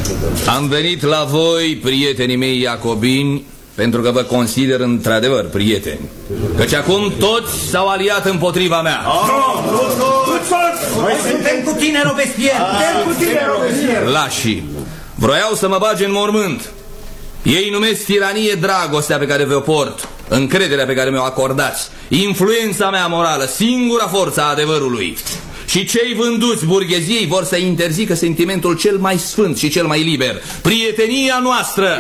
Am venit la voi, prietenii mei iacobini, pentru că vă consider într-adevăr prieteni. Căci acum toți s-au aliat împotriva mea. Noi suntem cu tine, Robespierre. Lașii vroiau să mă bage în mormânt. Ei numesc tiranie dragostea pe care vă port, încrederea pe care mi-o acordați, influența mea morală, singura forță a adevărului. Și cei vânduți burgheziei vor să interzică sentimentul cel mai sfânt și cel mai liber, prietenia noastră.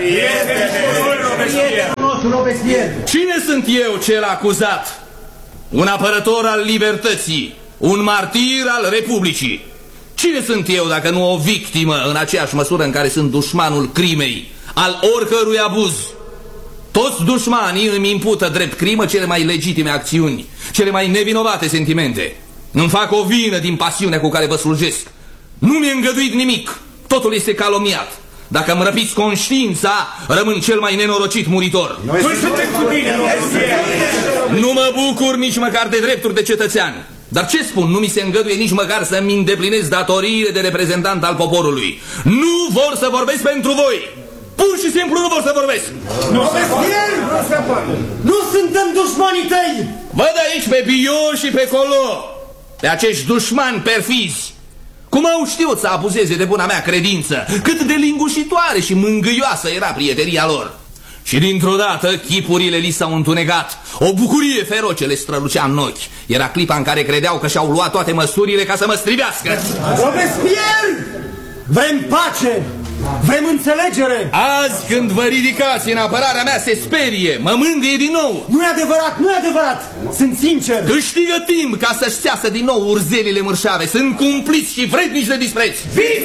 Cine sunt eu cel acuzat? Un apărător al libertății, un martir al Republicii. Cine sunt eu dacă nu o victimă în aceeași măsură în care sunt dușmanul crimei, al oricărui abuz? Toți dușmanii îmi impută drept crimă cele mai legitime acțiuni, cele mai nevinovate sentimente. Nu-mi fac o vină din pasiunea cu care vă slujesc. Nu mi-e îngăduit nimic. Totul este calomniat. Dacă îmi răpiți conștiința, rămân cel mai nenorocit muritor. Noi suntem cu tine, Nu mă bucur nici măcar de drepturi de cetățean. Dar ce spun? Nu mi se îngăduie nici măcar să-mi îndeplinesc datoriile de reprezentant al poporului. Nu vor să vorbesc pentru voi. Pur și simplu nu vor să vorbesc. Nu suntem dușmanii tăi. Văd aici pe Bio și pe Colo, pe acești dușmani perfizi. Cum au știut să abuzeze de buna mea credință, cât de lingușitoare și mângâioasă era prietenia lor. Și dintr-o dată chipurile li s-au întunecat. O bucurie feroce le strălucea în ochi. Era clipa în care credeau că și-au luat toate măsurile ca să mă strivească. Robespierre! Vrem pace! Vrem înțelegere! Azi când vă ridicați în apărarea mea se sperie, mă mângâie din nou. Nu e adevărat, nu e adevărat! Sunt sincer! Câștigă timp ca să-și țeasă din nou urzelile mărșave. Sunt cumpliți și vrednici de dispreț.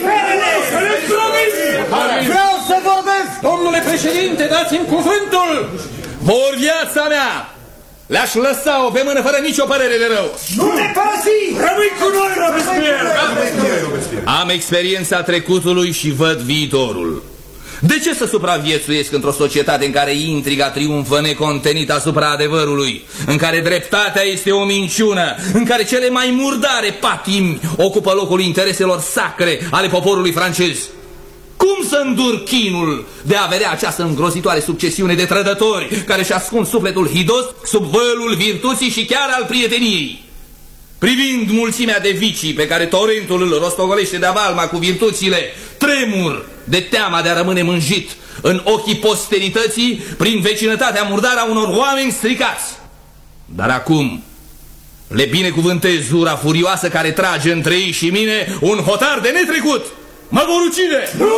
Vreau să vorbesc! Domnule președinte, dați-mi cuvântul! Vor viața mea! Le-aș lăsa-o pe mână fără nicio părere de rău. Nu te părăsi! Rămâi cu noi, Robespierre! Am experiența trecutului și văd viitorul. De ce să supraviețuiesc într-o societate în care intriga triumfă necontenit asupra adevărului, în care dreptatea este o minciună, în care cele mai murdare patimi ocupă locul intereselor sacre ale poporului francez? Cum să îndur chinul de a vedea această îngrozitoare succesiune de trădători care și ascund sufletul hidos sub vălul virtuții și chiar al prieteniei? Privind mulțimea de vicii pe care torentul îl rostogolește de avalma cu virtuțile, tremur de teama de a rămâne mânjit în ochii posterității prin vecinătatea murdară a unor oameni stricați. Dar acum le binecuvântez ura furioasă care trage între ei și mine un hotar de netrecut. Mă vor ucide! Nu!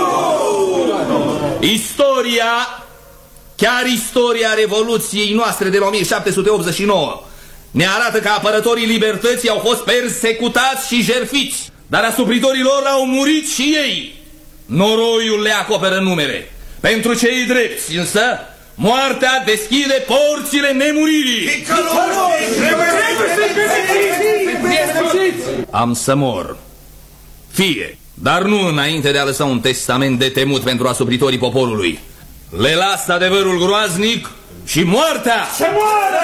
Istoria, chiar istoria Revoluției noastre de la 1789 ne arată că apărătorii libertății au fost persecutați și jertfiți, dar asupritorii lor au murit și ei. Noroiul le acoperă numele. Pentru cei drepți, însă, moartea deschide porțile nemuririi. Am să mor. Fie, dar nu înainte de a lăsa un testament de temut pentru asupritorii poporului. Le las adevărul groaznic și moartea! Se moare!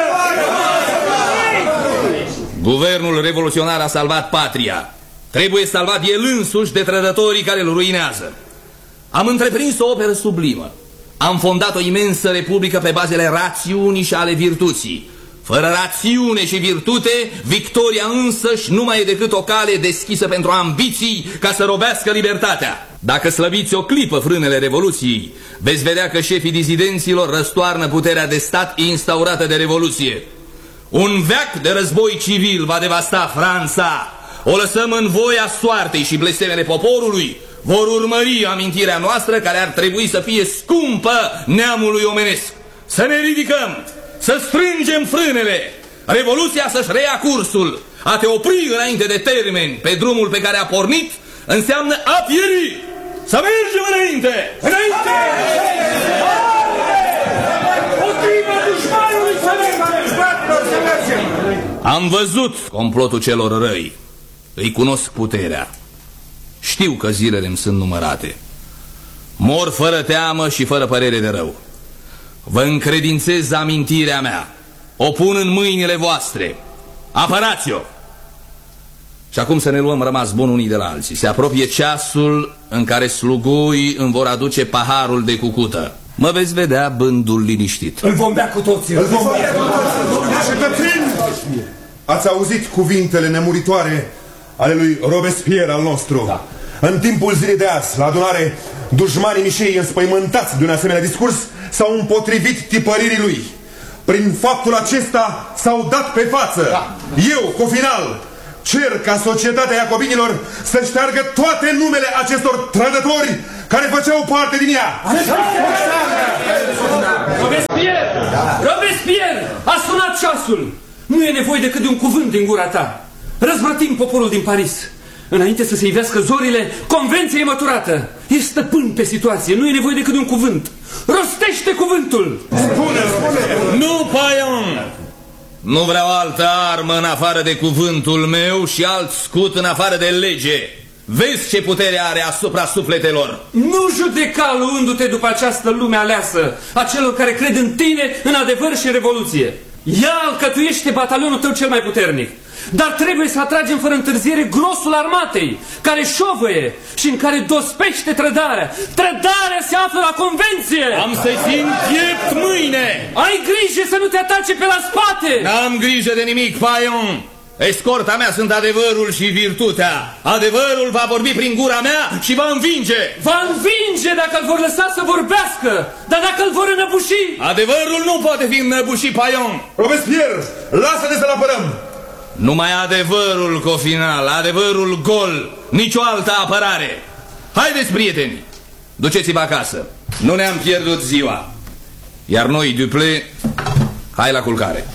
Guvernul revoluționar a salvat patria. Trebuie salvat el însuși de trădătorii care îl ruinează. Am întreprins o operă sublimă. Am fondat o imensă republică pe bazele rațiunii și ale virtuții. Fără rațiune și virtute, victoria însăși nu mai e decât o cale deschisă pentru ambiții ca să robească libertatea. Dacă slăbiți o clipă frânele Revoluției, veți vedea că șefii dizidenților răstoarnă puterea de stat instaurată de Revoluție. Un veac de război civil va devasta Franța. O lăsăm în voia soartei și blestemele poporului vor urmări amintirea noastră care ar trebui să fie scumpă neamului omenesc. Să ne ridicăm, să strângem frânele, Revoluția să-și reia cursul. A te opri înainte de termen pe drumul pe care a pornit înseamnă a pieri. Să mergem înainte! Înainte! Am văzut complotul celor răi. Îi cunosc puterea. Știu că zilele îmi sunt numărate. Mor fără teamă și fără părere de rău. Vă încredințez amintirea mea. O pun în mâinile voastre. Apărați-o! Și acum să ne luăm rămas bun unii de la alții. Se apropie ceasul în care slugui îmi vor aduce paharul de cucută. Mă veți vedea bândul liniștit. Îl vom bea cu toții. Cetățeni, ați auzit cuvintele nemuritoare ale lui Robespierre al nostru. Da. În timpul zilei de azi, la adunare, dușmanii mișei înspăimântați de un asemenea discurs s-au împotrivit tipăririi lui. Prin faptul acesta s-au dat pe față. Da. Eu, Cofinal, cer ca societatea iacobinilor să șteargă toate numele acestor trădători care făceau parte din ea. Robespierre! Robespierre! A sunat ceasul! Nu e nevoie decât de un cuvânt din gura ta. Răzvrătim poporul din Paris. Înainte să se ivească zorile, convenția e măturată. Ești stăpân pe situație, nu e nevoie decât de un cuvânt. Rostește cuvântul! Spune-l! Nu, Payon! Nu vreau altă armă în afară de cuvântul meu și alt scut în afară de lege. Vezi ce putere are asupra sufletelor. Nu judeca luându-te după această lume aleasă a celor care cred în tine, în adevăr și în revoluție. Ea alcătuiește batalionul tău cel mai puternic. Dar trebuie să atragem fără întârziere grosul armatei, care șovăie și în care dospește trădarea. Trădarea se află la convenție! Am să-i țin piept mâine! Ai grijă să nu te atace pe la spate! N-am grijă de nimic, Payon! Escorta mea sunt adevărul și virtutea. Adevărul va vorbi prin gura mea și va învinge. Va învinge dacă îl vor lăsa să vorbească, dar dacă îl vor înăbuși... Adevărul nu poate fi înăbușit, Payon. Robespierre, lasă-ne să-l apărăm. Numai adevărul, Cofinal, adevărul gol, nicio altă apărare. Haideți, prieteni, duceți-vă acasă. Nu ne-am pierdut ziua. Iar noi, Duplé, hai la culcare.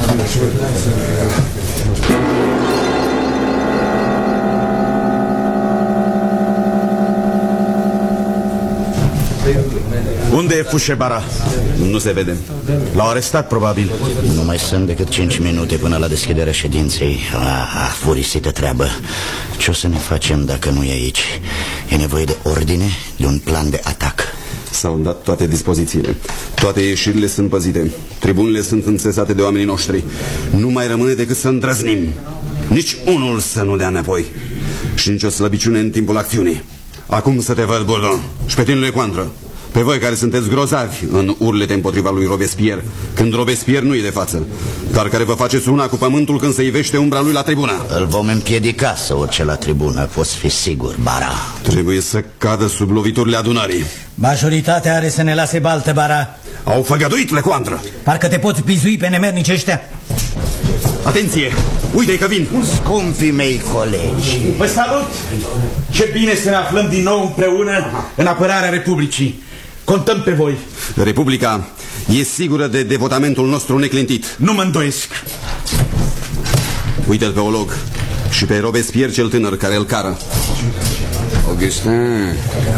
Unde e Fușebara? Nu se vede. L-au arestat, probabil. Nu mai sunt decât 5 minute până la deschiderea ședinței. Furisită treabă. Ce o să ne facem dacă nu e aici? E nevoie de ordine, de un plan de atac. S-au dat toate dispozițiile. Toate ieșirile sunt păzite. Tribunile sunt înțesate de oamenii noștri. Nu mai rămâne decât să îndrăznim. Nici unul să nu dea înapoi. Și nicio slăbiciune în timpul acțiunii. Acum să te văd, Bourdon, și pe tine, Lecointre. Pe voi care sunteți grozavi în urlete împotriva lui Robespierre, când Robespierre nu e de față, dar care vă faceți una cu pământul când se ivește umbra lui la tribună. Îl vom împiedica să urce la tribună, poți fi sigur, Bara. Trebuie să cadă sub loviturile adunării. Majoritatea are să ne lase baltă, Bara. Au făgăduit, Lecointre. Parcă te poți bizui pe nemernici ăștia. Atenție, uite-i că vin. Scumpii mei colegi, vă salut! Ce bine să ne aflăm din nou împreună în apărarea Republicii. Contăm pe voi. Republica e sigură de devotamentul nostru neclintit. Nu mă îndoiesc. Uite-l pe Olog și pe Robespierre cel tânăr care îl cară. Augustin,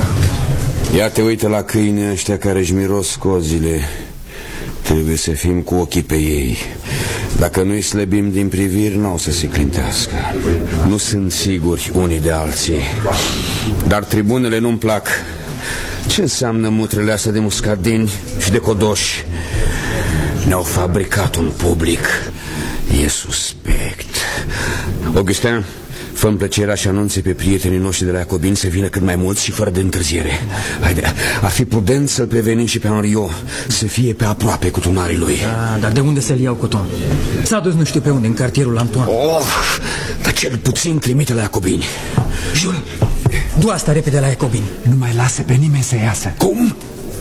ia te uite la câinii ăștia care își miros cozile. Trebuie să fim cu ochii pe ei. Dacă nu-i slăbim din priviri, n-au să se clintească. Nu sunt siguri unii de alții. Dar tribunele nu-mi plac. Ce înseamnă mutrele astea de muscardini și de codoși? Ne-au fabricat un public. E suspect. Augustin, fă-mi plăcerea și anunțe pe prietenii noștri de la Iacobini să vină cât mai mulți și fără de întârziere. Haide, ar fi prudent să-l prevenim și pe Henriot, să fie pe aproape cu tunarii lui. Da, dar de unde să-l iau cu Tom? S-a dus nu știu pe unde, în cartierul Antoine. Dar cel puțin trimite la Iacobini. Jules, du asta repede la Iacobini. Nu mai lasă pe nimeni să iasă. Cum?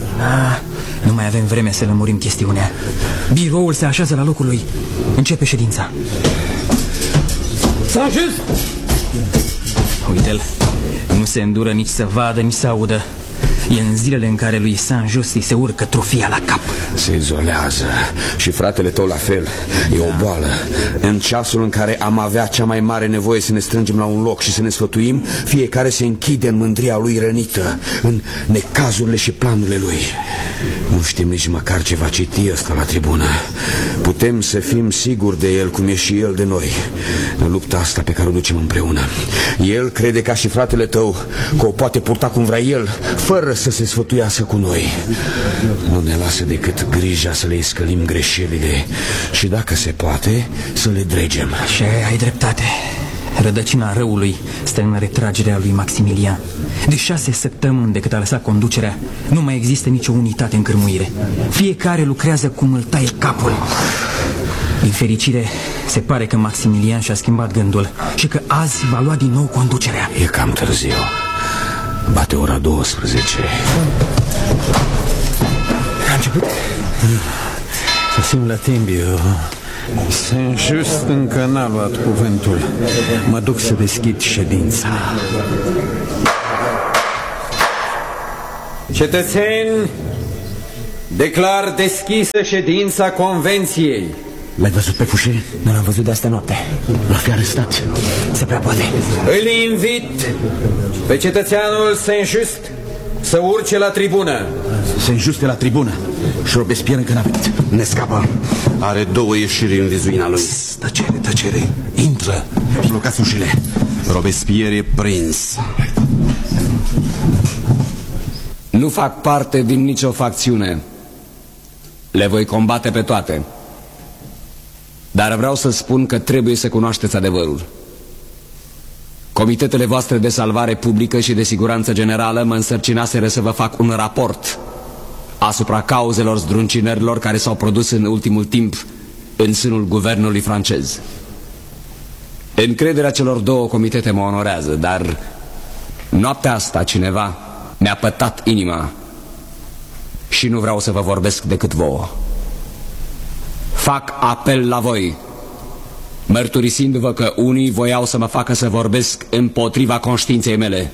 Nu mai avem vreme să lămurim chestiunea. Biroul se așează la locul lui. Începe ședința. Saint-Just! Uite-l, nu se îndură nici să vadă, nici să audă. E în zilele în care lui Saint-Just îi se urcă trofia la cap. Se izolează. Și fratele tău la fel. E o boală. În ceasul în care am avea cea mai mare nevoie să ne strângem la un loc și să ne sfătuim, fiecare se închide în mândria lui rănită, în necazurile și planurile lui. Nu știm nici măcar ce va citi ăsta la tribună. Putem să fim siguri de el, cum e și el de noi, în lupta asta pe care o ducem împreună. El crede ca și fratele tău că o poate purta cum vrea el, fără să se sfătuiască cu noi. Nu ne lasă decât grija să le scălim greșelile și, dacă se poate, să le dregem. Și ai dreptate. Rădăcina răului stă în retragerea lui Maximilian. De 6 săptămâni de cât a lăsat conducerea, nu mai există nicio unitate în cârmuire. Fiecare lucrează cum îl taie capul. Din fericire, se pare că Maximilian și-a schimbat gândul și că azi va lua din nou conducerea. E cam târziu. Bate ora 12. A început? Sosim la Timbiu. Saint-Just încă n-a luat cuvântul. Mă duc să deschid ședința. Cetățeni, declar deschisă ședința Convenției. L-ai văzut pe Fouché? Nu l-am văzut de astă noapte. L-a fi arestat. Se prea poate. Îl invit pe cetățeanul Saint-Just să urce la tribună. Saint-Just la tribună și Robespierre încă n-a venit. Ne scapă. Are 2 ieșiri în vizuina lui. Tăcere, tăcere. Intră. Blocați ușile. Robespierre e prins. Nu fac parte din nicio facțiune. Le voi combate pe toate. Dar vreau să spun că trebuie să cunoașteți adevărul. Comitetele voastre de salvare publică și de siguranță generală mă însărcinaseră să vă fac un raport asupra cauzelor zdruncinărilor care s-au produs în ultimul timp în sânul guvernului francez. Încrederea celor 2 comitete mă onorează, dar noaptea asta cineva mi-a pătat inima și nu vreau să vă vorbesc decât vouă. Fac apel la voi, mărturisindu-vă că unii voiau să mă facă să vorbesc împotriva conștiinței mele.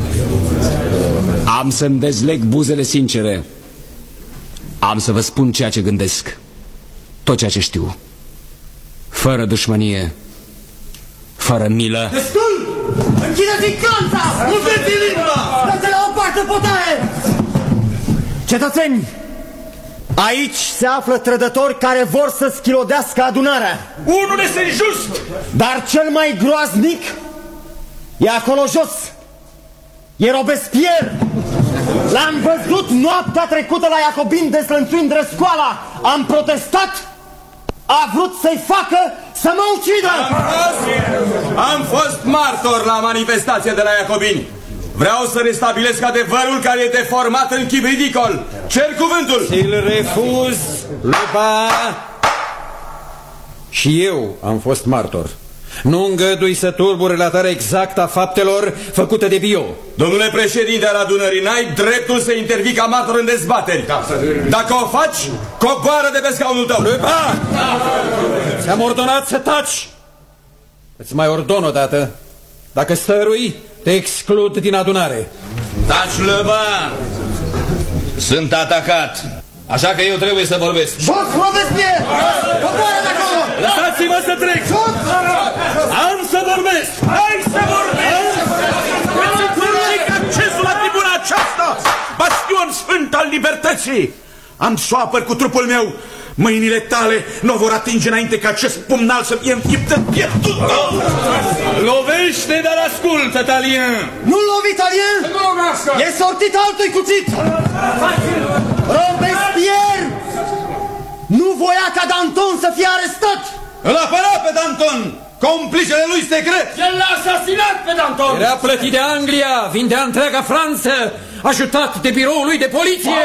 Am să-mi dezleg buzele sincere. Am să vă spun ceea ce gândesc, tot ceea ce știu, fără dușmănie, fără milă. Destul! Închideți clanța! Nu vezi limba! Dați-le la o parte, potaie! Cetățeni, aici se află trădători care vor să schilodească adunarea. Unul este just! Dar cel mai groaznic e acolo jos. E Robespierre. L-am văzut noaptea trecută la Iacobin deslănțuind răscoala. Am protestat. A vrut să-i facă să mă ucidă. Am fost martor la manifestația de la Iacobini. Vreau să restabilesc adevărul care e deformat în chip ridicol. Cer cuvântul. Îl refuz, Lupa. Și eu am fost martor. Nu îngădui să turburi relatarea exactă a faptelor făcute de Bio. Domnule președinte al adunării, n-ai dreptul să intervii ca martor în dezbateri. Dacă o faci, coboară de pe scaunul tău. Lupa! Ți-am ordonat să taci. Îți mai ordon o dată. Dacă stărui, te exclud din adunare. Taci, Lăba! Sunt atacat. Așa că eu trebuie să vorbesc. Jos, Robespierre! Coboară de acolo! Lăsați-mă să trec! Am să vorbesc! Hai să vorbesc! Îți înțeleg accesul la tribuna aceasta, bastion sfânt al libertății! Am să o apăr cu trupul meu. Mâinile tale nu vor atinge înainte ca acest pumnal să fie înfipt în pieptul tău! Lovește, dar ascultă, Talien! Nu-l lovi, Talien! E sortit altui cuțit! Robespierre nu voia ca Danton să fie arestat! Îl apăra pe Danton, complicele lui secret! El l-a asasinat pe Danton! Era plătit de Anglia, vindea întreaga Franță, ajutat de biroul lui de poliție!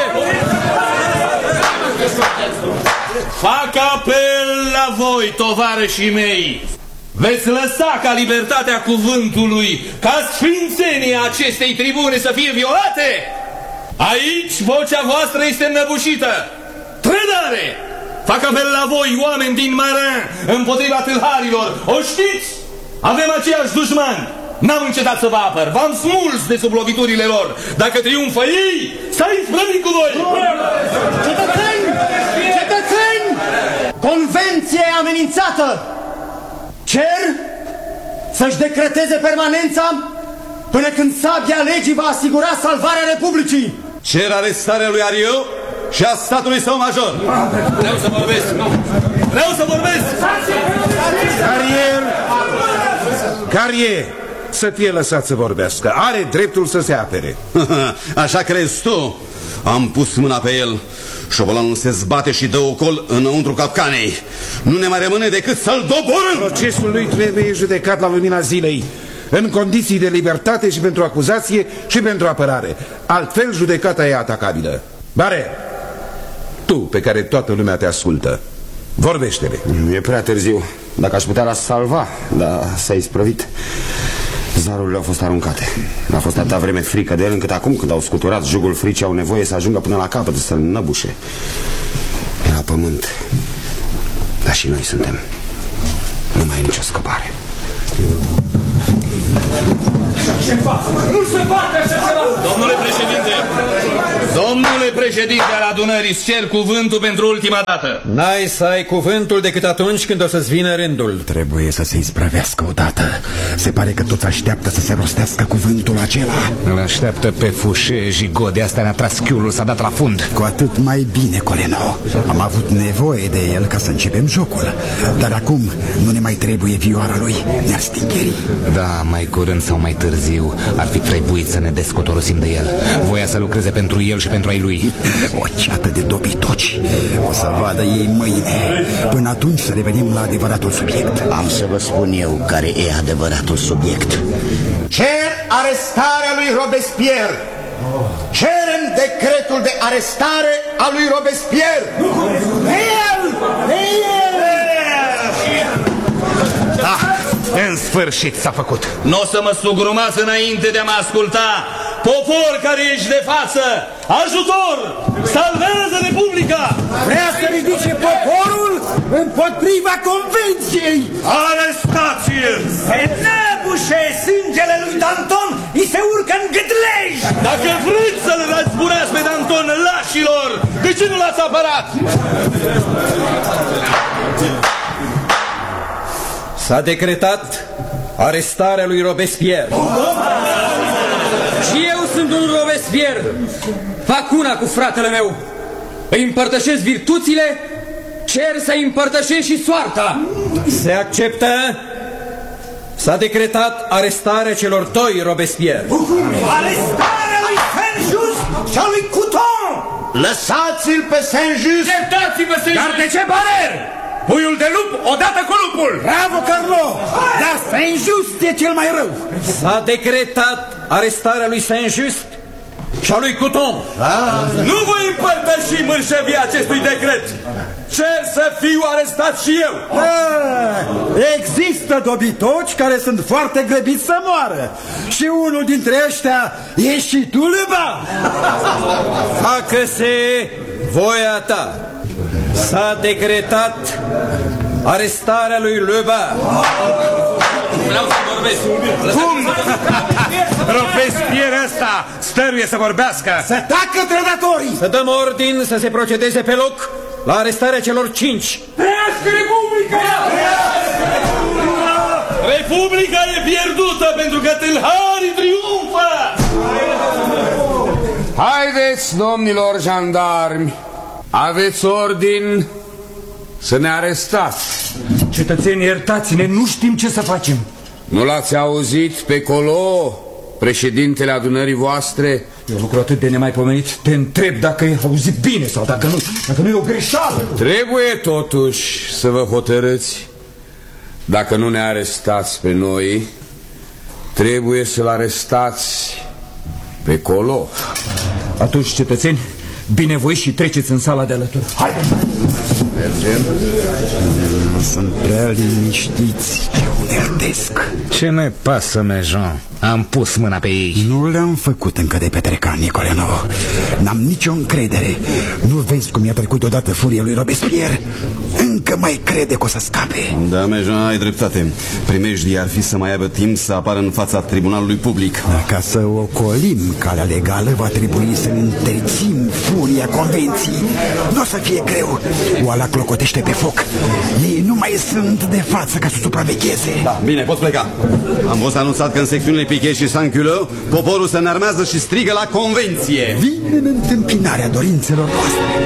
Fac apel la voi, tovarășii mei! Veți lăsa ca libertatea cuvântului, ca sfințenia acestei tribune să fie violate? Aici vocea voastră este înnăbușită! Trădare! Fac apel la voi, oameni din Marin, împotriva tâlharilor! O știți? Avem aceiași dușmani! N-am încetat să vă apăr, v-am smuls de sub loviturile lor! Dacă triumfă ei, s-a izbrăvit cu voi! Cetățeni! Cetățeni! Convenția e amenințată! Cer să-și decreteze permanența până când sabia legii va asigura salvarea Republicii! Cer arestarea lui Arieu și a statului său major! Vreau să vorbesc! Vreau să vorbesc! Carrier, să fie lăsat să vorbească. Are dreptul să se apere. Așa crezi tu? Am pus mâna pe el. Șobolanul se zbate și dă ocol înăuntru capcanei. Nu ne mai rămâne decât să-l doborâm. Procesul lui trebuie judecat la lumina zilei, în condiții de libertate și pentru acuzație și pentru apărare. Altfel judecata e atacabilă. Bare, tu pe care toată lumea te ascultă, vorbește-le. E prea târziu. Dacă aș putea l-aș salva, dar s-a isprăvit. Zarurile au fost aruncate. A fost atâta vreme frică de el, încât acum când au scuturat jugul fricii, au nevoie să ajungă până la capăt, să-l năbușe. La pământ. Dar și noi suntem. Nu mai e nicio scăpare. Nu se poate așa ceva! Domnule președinte! Domnule președinte al adunării, îți cer cuvântul pentru ultima dată. N-ai să ai cuvântul decât atunci când o să-ți vină rândul. Trebuie să se isprăvească odată. Se pare că toți așteaptă să se rostească cuvântul acela. Îl așteaptă pe Fouché, Gigot, de asta ne-a tras chiulul, s-a dat la fund. Cu atât mai bine, Coleno. Am avut nevoie de el ca să începem jocul. Dar acum nu ne mai trebuie vioara lui, ne-ar stingeri. Da, mai curând sau mai târziu ar fi trebuit să ne descotorosim de el. Voia să lucreze pentru el și pentru ai lui. O ceată de dobitoci. O să vadă ei mâine. Până atunci să revenim la adevăratul subiect. Am să vă spun eu care e adevăratul subiect. Cer arestarea lui Robespierre. Cerem decretul de arestare a lui Robespierre. Da, în sfârșit s-a făcut. Nu o să mă sugrumați înainte de a mă asculta. Popor care ești de față, ajutor, salvează Republica! Vrea să ridice poporul împotriva convenției. Arestați-l! Se năbușe sângele lui Danton, îi se urcă în gâtlej. Dacă vreți să-l răzbunați pe Danton lașilor, de ce nu l-ați apărat? S-a decretat arestarea lui Robespierre. Și eu sunt un Robespierre. Fac una cu fratele meu. Îi împărtășesc virtuțile, cer să-i împărtășesc și soarta. Se acceptă. S-a decretat arestarea celor doi Robespierre. Arestarea lui Saint-Just și a lui Couthon. Lăsați-l pe Saint-Just. Iertați-vă, Saint-Just! Dar de ce barer? Puiul de lup odată cu lupul. Bravo, Carlo! Dar Saint-Just e cel mai rău. S-a decretat arestarea lui Saint-Just și a lui Couthon. Nu voi împărtăși mărșăvia acestui decret. Cer să fiu arestat și eu. Există dobitoci care sunt foarte grăbiți să moară. Și unul dintre ăștia e și tu, Leba. Facă-se voia ta. S-a decretat arestarea lui Leba. Vreau să vorbesc. Cum? Robespierre ăsta stăruie să vorbească. Să tacă trădătorii. Să dăm ordin să se procedeze pe loc la arestarea celor 5. Trăiască Republica! Republica e pierdută pentru că tâlharii triumfă! Haideți, domnilor jandarmi, aveți ordin să ne arestați. Cetățenii, iertați-ne, nu știm ce să facem. Nu l-ați auzit pe Colo, președintele adunării voastre? E un lucru atât de nemaipomenit. Te întreb dacă ai auzit bine sau dacă nu e o greșeală. Trebuie totuși să vă hotărâți. Dacă nu ne arestați pe noi, trebuie să-l arestați pe Colo. Atunci, cetățeni, binevoiți și treceți în sala de alături. Haideți! Mergem. Sunt prea liniștiți, ardesc. Ce ne pasă, Mejon? Am pus mâna pe ei. Nu le-am făcut încă de petreca, Nicoleno. N-am nicio încredere. Nu vezi cum i-a trecut odată furia lui Robespierre? Încă mai crede că o să scape. Da, Mejon, ai dreptate. Primejdii ar fi să mai aibă timp să apară în fața tribunalului public. Ca să ocolim calea legală, va trebui să întrețim furia convenției. Nu o să fie greu. Oala clocotește pe foc. Ei nu mai sunt de față ca să supravegheze. Da, bine, poți pleca. Am fost anunțat că în secțiunile Pichet și Saint-Culot poporul se înarmează și strigă la convenție. Vine în întâmpinarea dorințelor noastre.